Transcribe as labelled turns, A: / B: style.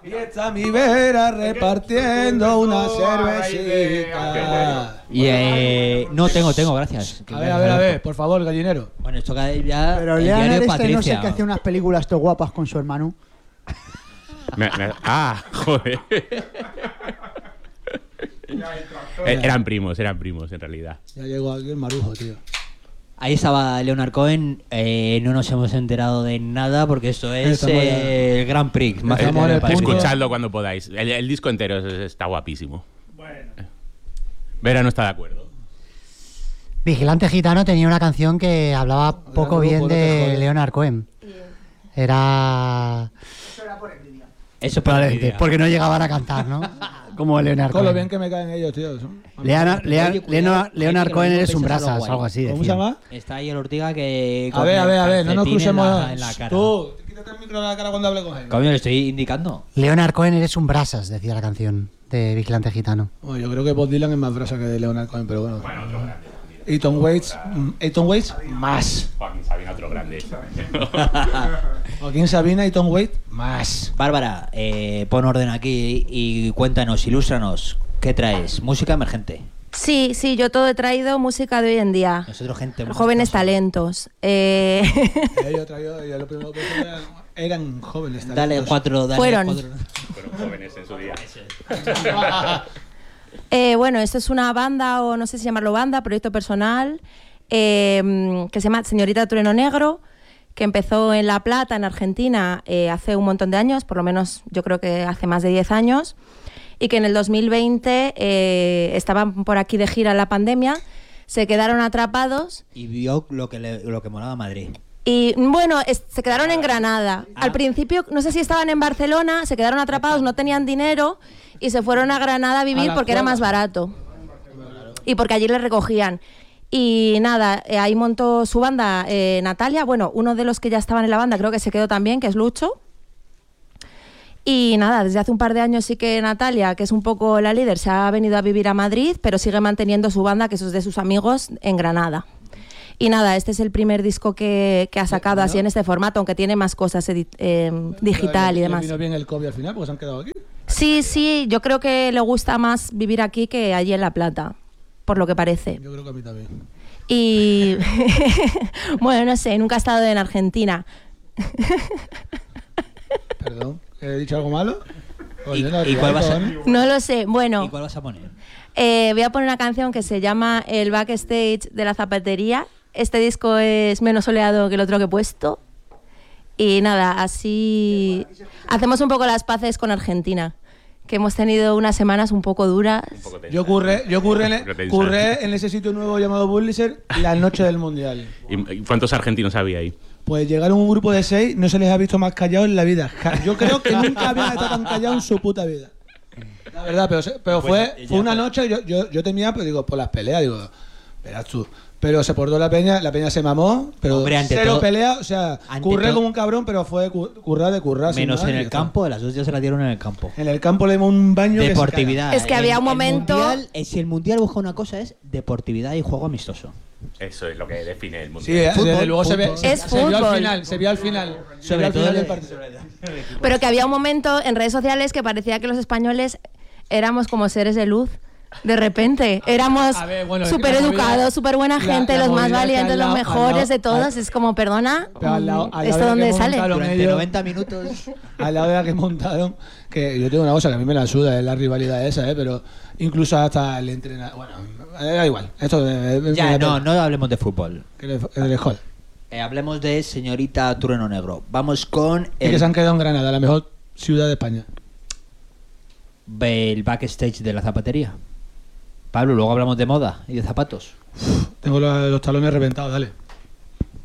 A: Y está mi vera repartiendo una cervecita.
B: No tengo, gracias.
A: A ver, por favor, gallinero.
B: Bueno, esto cae ya.
C: Pero Leonard no sé que hacía unas películas todo guapas con su hermano.
D: Joder. Eran primos en realidad.
A: Ya llegó aquí el marujo, tío.
B: Ahí estaba Leonard Cohen. No nos hemos enterado de nada porque esto es el Grand Prix.
D: Escuchadlo cuando podáis. El disco entero está guapísimo. Bueno. Vera no está de acuerdo.
E: Vigilante Gitano tenía una canción que hablaba poco bien de Leonard Cohen. Era...
C: Eso era por envidia.
B: Eso probablemente,
E: porque no llegaban a cantar, ¿no? Como Leonard
A: Con
E: Cohen.
A: lo bien que me caen ellos, tío.
E: Leonard Cohen eres un brasas, algo así.
A: ¿Cómo se llama?
B: Está ahí el Ortiga que...
A: A ver, no nos crucemos.
B: en la cara.
A: Tú, quítate el micro de la cara cuando hable con él.
B: Coño, le estoy indicando.
E: Leonard Cohen eres un brasas, decía la canción de Vigilante Gitano.
A: Bueno, yo creo que Bob Dylan es más brasa que Leonard Cohen, pero bueno. Eaton Waits, más.
D: Joaquín Sabina, otro grande.
A: Joaquín Sabina, Eaton Waits, más.
B: Bárbara, pon orden aquí y cuéntanos, ilústranos. ¿Qué traes? Música emergente.
F: Sí, yo todo he traído música de hoy en día.
B: Nosotros, gente.
F: Jóvenes talentos.
A: Yo he traído, lo primero que eran jóvenes talentos.
B: Dale cuatro.
F: Fueron
D: jóvenes en su día.
F: Bueno, esto es una banda, o no sé si llamarlo banda, proyecto personal, que se llama Señorita Trueno Negro, que empezó en La Plata, en Argentina, hace un montón de años, por lo menos yo creo que hace más de 10 años, y que en el 2020 estaban por aquí de gira en la pandemia, se quedaron atrapados.
B: Y vio lo que molaba Madrid.
F: Y bueno, se quedaron en Granada. Al principio, no sé si estaban en Barcelona, se quedaron atrapados, no tenían dinero y se fueron a Granada a vivir porque era más barato. Y porque allí les recogían. Y nada, ahí montó su banda Natalia. Bueno, uno de los que ya estaban en la banda creo que se quedó también, que es Lucho. Y nada, desde hace un par de años sí que Natalia, que es un poco la líder, se ha venido a vivir a Madrid, pero sigue manteniendo su banda, que es de sus amigos, en Granada. Y nada, este es el primer disco que ha sacado así en este formato, aunque tiene más cosas digital y demás.
A: ¿Le vino bien el COVID al final porque se han quedado aquí?
F: Sí, yo creo que le gusta más vivir aquí que allí en La Plata, por lo que parece.
A: Yo creo que a mí también.
F: Y bueno, no sé, nunca he estado en Argentina.
A: Perdón, ¿he dicho algo malo?
B: ¿Y cuál vas a...?
F: No lo sé, bueno.
B: ¿Y cuál vas a poner?
F: Voy a poner una canción que se llama El Backstage de la Zapatería. Este disco es menos soleado que el otro que he puesto. Y nada, así hacemos un poco las paces con Argentina, que hemos tenido unas semanas un poco duras.
A: Yo curré en ese sitio nuevo llamado Pulitzer la noche del Mundial.
D: ¿Y cuántos argentinos había ahí?
A: Pues llegaron un grupo de 6, no se les ha visto más callados en la vida. Yo creo que nunca habían estado tan callados en su puta vida. La verdad, pero fue una noche, yo temía, pero digo, por las peleas, digo, verás tú. Pero se portó la peña se mamó, pero
B: hombre,
A: cero pelea, o sea, curré como un cabrón, pero fue currar de currar.
B: Menos en el campo, las dos ya se la dieron en el campo.
A: En el campo le dimos un baño.
B: Deportividad.
F: Es que había un momento...
B: Si el Mundial busca una cosa es deportividad y juego amistoso.
D: Eso es lo que define el Mundial.
A: Sí, desde luego se vio al final.
B: Sobre todo
A: del partido.
F: Pero que había un momento en redes sociales que parecía que los españoles éramos como seres de luz. De repente, éramos súper educados, súper buena gente, los más valientes, los mejores de todos. Es como, perdona, ¿esto dónde sale?
B: Durante 90 minutos.
A: Al lado de la que montaron, que yo tengo una cosa que a mí me la suda, es la rivalidad esa, pero incluso hasta el entrenador. Bueno, da igual. Esto
B: no hablemos de fútbol.
A: Que le jode.
B: Hablemos de Señorita Trueno Negro. Vamos con
A: Y que se han quedado en Granada, la mejor ciudad de España.
B: El backstage de la zapatería. Pablo, luego hablamos de moda y de zapatos.
A: Tengo los talones reventados, dale.